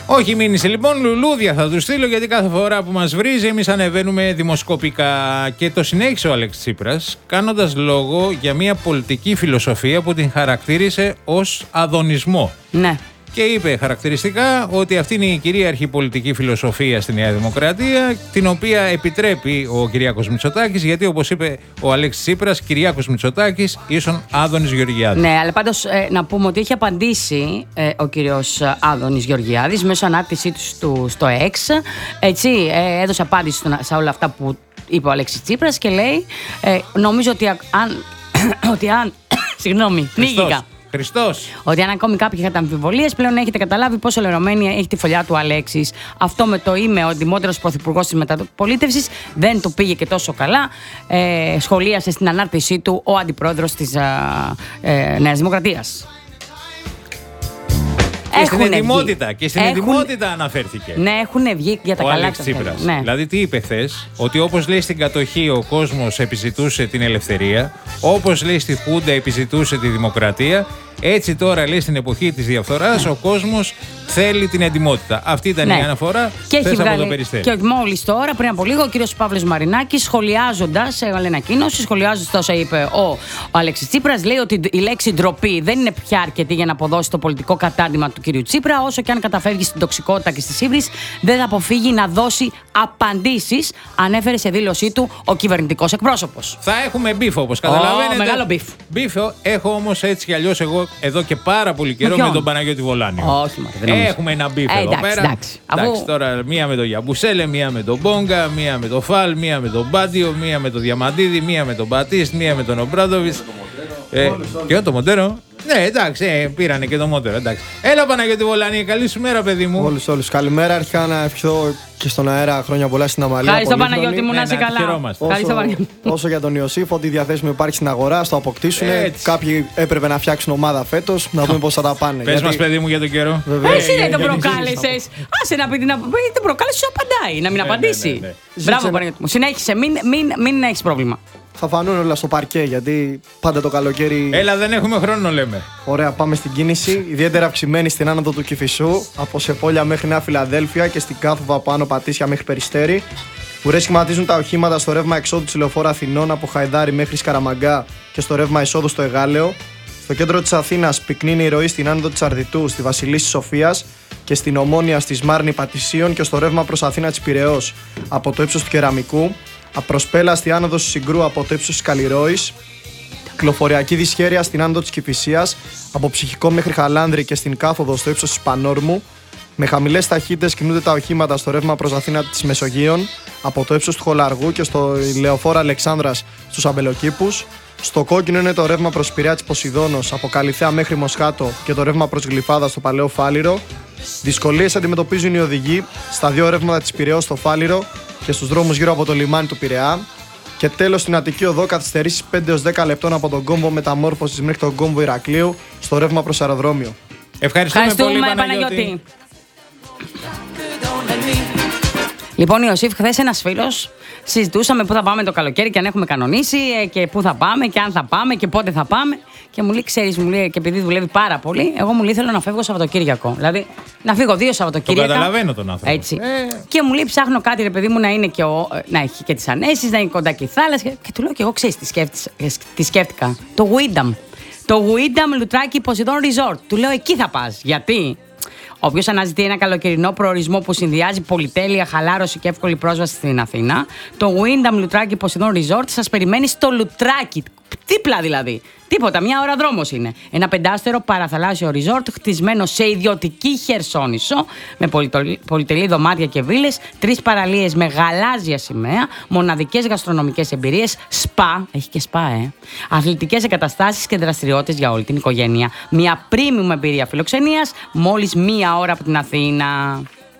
Όχι μήνυση λοιπόν, λουλούδια θα του στείλω, γιατί κάθε φορά που μας βρίζει εμείς ανεβαίνουμε δημοσκοπικά. Και το συνέχισε ο Αλέξης Τσίπρας κάνοντας λόγο για μια πολιτική φιλοσοφία που την χαρακτήρισε ως αδωνισμό. Ναι. Και είπε χαρακτηριστικά ότι αυτή είναι η κυρίαρχη πολιτική φιλοσοφία στη Νέα Δημοκρατία, την οποία επιτρέπει ο Κυριάκος Μητσοτάκης, γιατί όπως είπε ο Αλέξης Τσίπρας, Κυριάκος Μητσοτάκης ίσον Άδωνης Γεωργιάδης. Ναι, αλλά πάντως να πούμε ότι έχει απαντήσει ο κύριος Άδωνης Γεωργιάδης μέσω ανάρτησή του στο X. Έτσι, έδωσε απάντηση σε όλα αυτά που είπε ο Αλέξης Τσίπρας και λέει, νομίζω ότι αν συγγνώμη, πνίγηκα. Χριστός. Ότι αν ακόμη κάποιοι είχατε αμφιβολίες, πλέον έχετε καταλάβει πόσο λερωμένη έχει τη φωλιά του Αλέξης. Αυτό με το είμαι ο αντιμότερος πρωθυπουργός της μεταπολίτευσης δεν του πήγε και τόσο καλά. Σχολίασε στην ανάρτησή του ο αντιπρόεδρος της Νέας Δημοκρατίας. Και στην ετοιμότητα αναφέρθηκε. Ναι, έχουν βγει για τα ο καλά Αλέξης Τσίπρας. Ναι. Δηλαδή, τι είπε χθες, ότι όπως λέει στην κατοχή ο κόσμος επιζητούσε την ελευθερία, όπως λέει στη Χούντα επιζητούσε τη δημοκρατία, έτσι τώρα λέει στην εποχή της διαφθοράς ο κόσμος θέλει την ετοιμότητα. Αυτή ήταν η αναφορά χθες από το Περιστέρι. Και μόλις τώρα, πριν από λίγο, ο κύριος Παύλος Μαρινάκης, σχολιάζοντας, έβαλε ανακοίνωση, σχολιάζοντας όσα είπε ο Αλέξης Τσίπρας, λέει ότι η λέξη ντροπή δεν είναι πια αρκετή για να αποδώσει το πολιτικό κατάντημα του κυρίου Τσίπρα, όσο και αν καταφεύγει στην τοξικότητα και στις ύβρις, δεν θα αποφύγει να δώσει απαντήσεις, ανέφερε σε δήλωσή του ο κυβερνητικός εκπρόσωπος. Θα έχουμε μπίφο, όπως καταλαβαίνετε. Μεγάλο μπίφ. Μπίφο έχω όμως έτσι κι αλλιώς εγώ εδώ και πάρα πολύ καιρό με τον Παναγιώτη Βολάνιο. Όχι, μα δεν νομίζω. Έχουμε ένα μπίφ εδώ πέρα. Εντάξει, τώρα μία με τον Γιαμπουσέλε, μία με τον Μπόγκα, μία με τον Φαλ, μία με τον Μπάντιο, μία με τον Διαμαντίδη, μία με τον Μπατίστ, μία με τον Ομπράδοβιτς. Και το Μοντέρο. Ναι, εντάξει, πήρανε και το Μόντερο. Εντάξει. Έλα, Παναγιώτη Βολάνη, καλή σου μέρα, παιδί μου. Όλους. Καλημέρα. Αρχικά να ευχηθώ και στον αέρα χρόνια πολλά στην Αμαλία. Ευχαριστώ, Παναγιώτη μου, να είσαι καλά. Όσο για τον Ιωσήφ, ότι διαθέσιμο υπάρχει στην αγορά, στο αποκτήσουν. Κάποιοι έπρεπε να φτιάξουν ομάδα φέτος, να δούμε πώς θα τα πάνε. Πες μας, παιδί μου, για τον καιρό. Εσύ δεν τον προκάλεσες. Άσε να πει, τον προκάλεσες, σου απαντάει, να μην απαντήσει. Μπράβο, Παναγιώτη μου. Συνέχισε, μην έχεις πρόβλημα. Θα φανούν όλα στο παρκέ, γιατί πάντα το καλοκαίρι. Έλα, δεν έχουμε χρόνο, λέμε. Ωραία, πάμε στην κίνηση. Ιδιαίτερα αυξημένη στην άνοδο του Κηφισού, από Σεπόλια μέχρι Νέα Φιλαδέλφια και στην Κάθοβα από Άνω Πατήσια μέχρι Περιστέρι. Ουρές σχηματίζουν τα οχήματα στο ρεύμα εξόδου της Λεωφόρου Αθηνών από Χαϊδάρι μέχρι Σκαραμαγκά και στο ρεύμα εισόδου στο Εγάλεο. Στο κέντρο της Αθήνας πυκνίνει η ροή στην άνοδο της Αρδιτού, στη Βασιλίσσης Σοφίας και στην Ομόνια στη Σμάρνη Πατησίων και στο ρεύμα προς Αθήνα της Πειραιώς από το ύψος του Κεραμικού. Απροσπέλα στη άνοδο του Συγκρού από το ύψος της Καλλιρόης. Κυκλοφοριακή δυσχέρεια στην άνοδο της Κηφισίας από Ψυχικό μέχρι Χαλάνδρη και στην Κάθοδο στο ύψος της Πανόρμου. Με χαμηλές ταχύτητες κινούνται τα οχήματα στο ρεύμα προς Αθήνα της Μεσογείων από το ύψος του Χολαργού και στο Λεωφόρο Αλεξάνδρας στους Αμπελοκήπους. Στο κόκκινο είναι το ρεύμα προς Πειραιά της Ποσειδώνος από Καλιθέα μέχρι Μοσχάτο και το ρεύμα προς Γλυφάδα στο Παλαιό Φάληρο. Δυσκολίες αντιμετωπίζουν οι οδηγοί στα δύο ρεύματα της Πειραιώς στο Φάληρο και στους δρόμους γύρω από το λιμάνι του Πειραιά. Και τέλος στην Αττική Οδό καθυστερήσεις 5 έως 10 λεπτών από τον κόμβο Μεταμόρφωσης μέχρι τον κόμβο Ηρακλείου στο ρεύμα προς αεροδρόμιο. Ευχαριστούμε πολύ, Παναγιώτη. Λοιπόν, Ιωσήφ, χθες ένας φίλος συζητούσαμε πού θα πάμε το καλοκαίρι και αν έχουμε κανονίσει και πού θα πάμε και αν θα πάμε και πότε θα πάμε. Και μου λέει, ξέρεις, και επειδή δουλεύει πάρα πολύ, εγώ μου λέει θέλω να φεύγω Σαββατοκύριακο. Δηλαδή, να φύγω 2 Σαββατοκύριακα. Το καταλαβαίνω τον άνθρωπο. Έτσι. Και μου λέει, ψάχνω κάτι, ρε παιδί μου, να είναι και να έχει και τις ανέσεις, να είναι κοντά και η θάλασσα. Και του λέω και εγώ, ξέρεις τι σκέφτηκα. Το Windham. Το Windham Λουτράκι Poseidon Resort. Του λέω, εκεί θα πας. Γιατί? Όποιος αναζητεί ένα καλοκαιρινό προορισμό που συνδυάζει πολυτέλεια, χαλάρωση και εύκολη πρόσβαση στην Αθήνα, το Windham Λουτράκι Poseidon Resort σας περιμένει στο Λουτράκι. Δίπλα δηλαδή. Τίποτα, μια ώρα δρόμος είναι. Ένα 5άστερο παραθαλάσσιο resort χτισμένο σε ιδιωτική Χερσόνησο, με πολυτελή δωμάτια και βίλες, 3 παραλίες με γαλάζια σημαία, μοναδικές γαστρονομικές εμπειρίες, σπα, έχει και σπα, αθλητικές εγκαταστάσεις και δραστηριότητες για όλη την οικογένεια. Μια premium εμπειρία φιλοξενίας, μόλις 1 ώρα από την Αθήνα.